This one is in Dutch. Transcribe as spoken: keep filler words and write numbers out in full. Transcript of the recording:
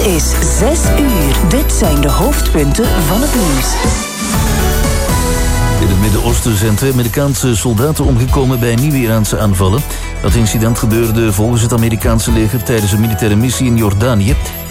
is zes uur. Dit zijn de hoofdpunten van het nieuws. In het Midden-Oosten zijn twee Amerikaanse soldaten omgekomen bij nieuwe Iraanse aanvallen. Dat incident gebeurde volgens het Amerikaanse leger tijdens een militaire missie in Jordanië.